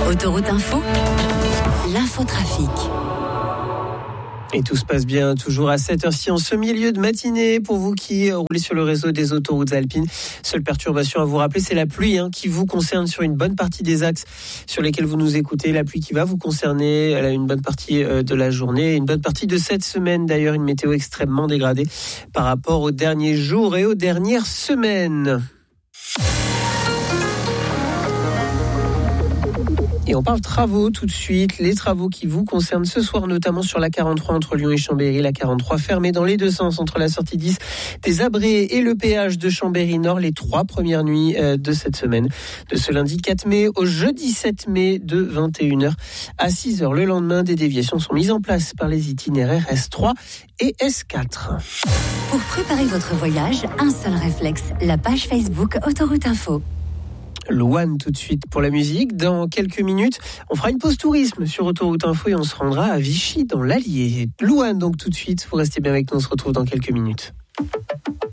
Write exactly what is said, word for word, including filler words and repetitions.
Autoroute Info, l'infotrafic. Et tout se passe bien, toujours à cette heure-ci, en ce milieu de matinée. Pour vous qui roulez sur le réseau des autoroutes alpines, seule perturbation à vous rappeler, c'est la pluie hein, qui vous concerne sur une bonne partie des axes sur lesquels vous nous écoutez. La pluie qui va vous concerner une bonne partie de la journée, une bonne partie de cette semaine. D'ailleurs, une météo extrêmement dégradée par rapport aux derniers jours et aux dernières semaines. Et on parle travaux tout de suite, les travaux qui vous concernent ce soir, notamment sur la quarante-trois entre Lyon et Chambéry, la quarante-trois fermée dans les deux sens entre la sortie dix des Abrées et le péage de Chambéry-Nord les trois premières nuits de cette semaine, de ce lundi quatre mai au jeudi sept mai de vingt et une heures à six heures. Le lendemain, des déviations sont mises en place par les itinéraires S trois et S quatre. Pour préparer votre voyage, un seul réflexe, la page Facebook Autoroute Info. Louane tout de suite pour la musique. Dans quelques minutes, on fera une pause tourisme sur Autoroute Info et on se rendra à Vichy dans l'Allier. Louane donc tout de suite, vous restez bien avec nous, on se retrouve dans quelques minutes.